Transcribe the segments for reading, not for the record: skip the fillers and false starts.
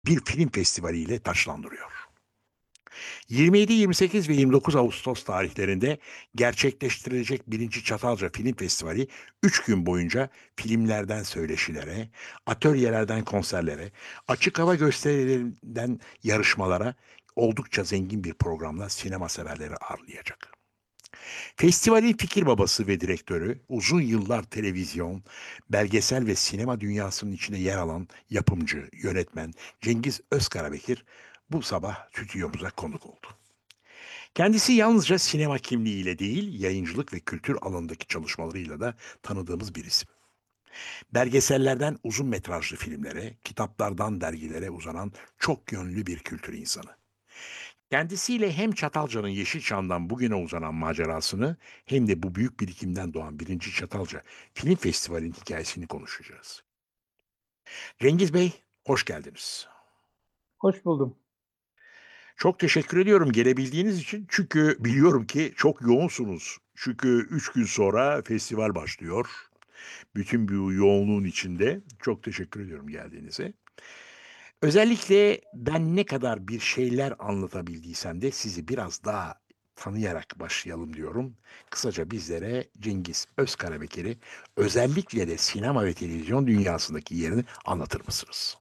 bir film festivaliyle taçlandırıyor. 27, 28 ve 29 Ağustos tarihlerinde gerçekleştirilecek birinci Çatalca Film Festivali 3 gün boyunca filmlerden söyleşilere, atölyelerden konserlere, açık hava gösterilerinden yarışmalara oldukça zengin bir programla sinema severleri ağırlayacak. Festivalin fikir babası ve direktörü, uzun yıllar televizyon, belgesel ve sinema dünyasının içinde yer alan yapımcı, yönetmen Cengiz Özkarabekir bu sabah stüdyomuza konuk oldu. Kendisi yalnızca sinema kimliğiyle değil, yayıncılık ve kültür alanındaki çalışmalarıyla da tanıdığımız bir isim. Belgesellerden uzun metrajlı filmlere, kitaplardan dergilere uzanan çok yönlü bir kültür insanı. Kendisiyle hem Çatalca'nın Yeşilçam'dan bugüne uzanan macerasını hem de bu büyük birikimden doğan birinci Çatalca Film Festivali'nin hikayesini konuşacağız. Cengiz Bey, hoş geldiniz. Hoş buldum. Çok teşekkür ediyorum gelebildiğiniz için. Çünkü biliyorum ki çok yoğunsunuz. Çünkü 3 gün sonra festival başlıyor. Bütün bu yoğunluğun içinde çok teşekkür ediyorum geldiğinize. Özellikle ben ne kadar bir şeyler anlatabildiysem de sizi biraz daha tanıyarak başlayalım diyorum. Kısaca bizlere Cengiz Özkarabekir'i özellikle de sinema ve televizyon dünyasındaki yerini anlatır mısınız?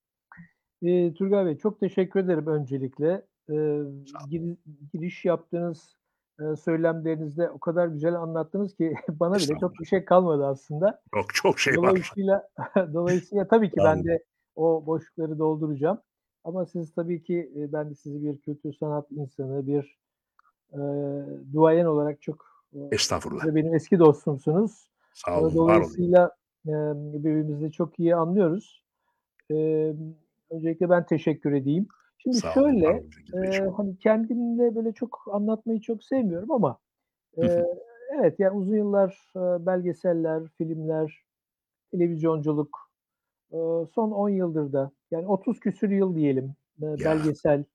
Turgay Bey, çok teşekkür ederim öncelikle. Sağ olun. Giri giriş yaptığınız, söylemlerinizde o kadar güzel anlattınız ki bana bile çok Estağfurullah. bir şey kalmadı aslında. Çok çok şey var. Dolayısıyla dolayısıyla tabii ki Sağ ben olun. de o boşlukları dolduracağım. Ama siz tabii ki, ben de sizi bir kültür sanat insanı, bir, duayen olarak çok, siz Estağfurullah. de benim eski dostumsunuz. Sağ olun, var olun. Dolayısıyla, birbirimizi çok iyi anlıyoruz. Öncelikle ben teşekkür edeyim. Şimdi Sağ olun, var şöyle, olun Cengiz Beyciğim. hani, kendimle böyle çok anlatmayı çok sevmiyorum ama, Hı hı. eee, evet, yani, uzun yıllar, belgeseller, filmler, televizyonculuk, son 10 yıldır da, yani, 30 küsur yıl diyelim, Ya, belgesel,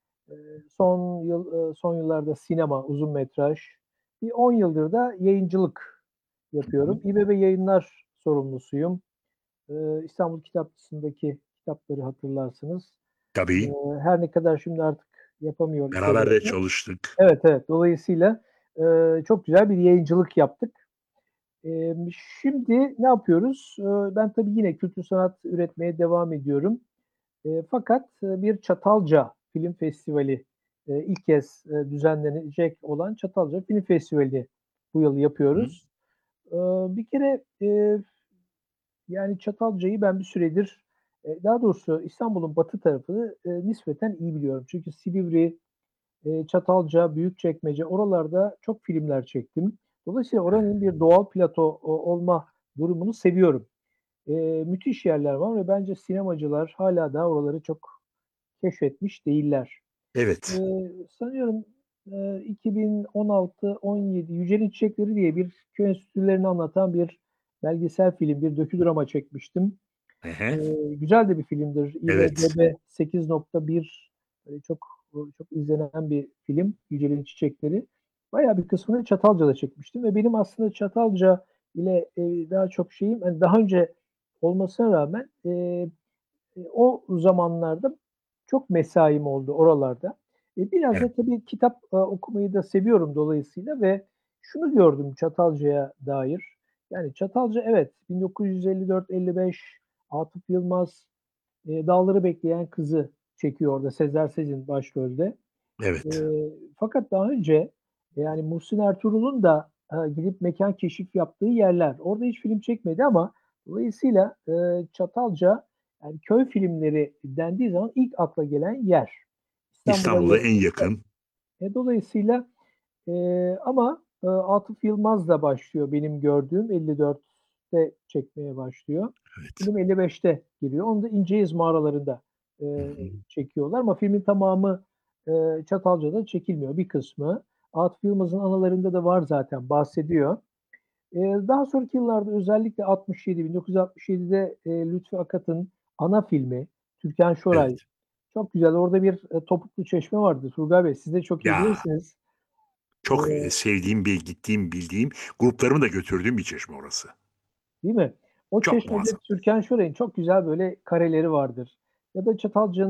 son yıllarda sinema, uzun metraj, bir 10 yıldır da yayıncılık hı hı. yapıyorum. İBB Yayınlar sorumlusuyum. İstanbul Kitapçısı'ndaki kitapları hatırlarsınız. Tabii, Her ne kadar şimdi artık yapamıyor beraber de İBB'de. çalıştık. Evet, evet. Dolayısıyla, çok güzel bir yayıncılık yaptık. Şimdi ne yapıyoruz? Ben tabii yine kültür sanat üretmeye devam ediyorum. Fakat, bir Çatalca Film Festivali, ilk kez, düzenlenecek olan Çatalca Film Festivali bu yıl Hı. yapıyoruz. Bir kere, yani, Çatalca'yı ben bir süredir, daha doğrusu İstanbul'un batı tarafını, nispeten iyi biliyorum. Çünkü Silivri, Çatalca, Büyükçekmece oralarda çok filmler çektim. Dolayısıyla oranın bir doğal plato olma durumunu seviyorum. Müthiş yerler var ve bence sinemacılar hâlâ daha oraları çok keşfetmiş değiller. Evet. Sanıyorum, 2016-17 Yücel'in Çiçekleri diye bir köy enstitülerini anlatan bir belgesel film, bir doküdrama çekmiştim. Hı hı. Güzel de bir filmdir. Evet. IMDb 8.1 çok, çok izlenen bir film, Yücel'in Çiçekleri. Bayağı bir kısmını Çatalca'da çekmiştim ve benim aslında Çatalca ile, daha çok şeyim, hani, daha önce olmasına rağmen, o zamanlarda çok mesaim oldu oralarda. Biraz Evet. da tabii kitap, okumayı da seviyorum dolayısıyla ve şunu gördüm Çatalca'ya dair. Yani Çatalca evet, 1954-55 Atıf Yılmaz, Dağları Bekleyen Kızı çekiyor orada Sezer Sezin başrolde. Evet. Fakat daha önce, yani Muhsin Ertuğrul'un da, gidip mekân keşif yaptığı yerler. Orada hiç film çekmedi ama dolayısıyla, Çatalca, yani köy filmleri dendiği zaman ilk akla gelen yer. İstanbul'a İstanbul'a en yakın. yakın. Dolayısıyla, ama, Atıf Yılmaz'la başlıyor benim gördüğüm. 54'te çekmeye başlıyor. Evet. Film 55'te giriyor. Onu da İnceyiz mağaralarında, Hı hı. çekiyorlar ama filmin tamamı, Çatalca'da çekilmiyor, bir kısmı. Atıf Yılmaz'ın anılarında da var zaten, bahsediyor. Daha sonraki yıllarda özellikle 1967'de, Lütfü Akat'ın ana filmi, Türkan Şoray, Evet. çok güzel. Orada bir, topuklu çeşme vardı Turgay Bey. Siz de çok iyi Ya, bilirsiniz. çok, Eee, sevdiğim, gittiğim, bildiğim, gruplarımı da götürdüğüm bir çeşme orası. Değil mi? O Çok çeşmede muazzam. Türkan Şoray'ın çok güzel böyle kareleri vardır. ya da Çatalca'nın